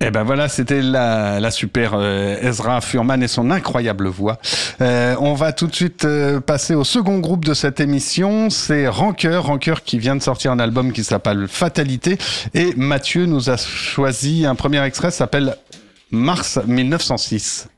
Et ben voilà, c'était la super Ezra Furman et son incroyable voix. On va tout de suite passer au second groupe de cette émission, c'est Rancœur qui vient de sortir un album qui s'appelle Fatalité. Et Mathieu nous a choisi un premier extrait, ça s'appelle Mars 1906.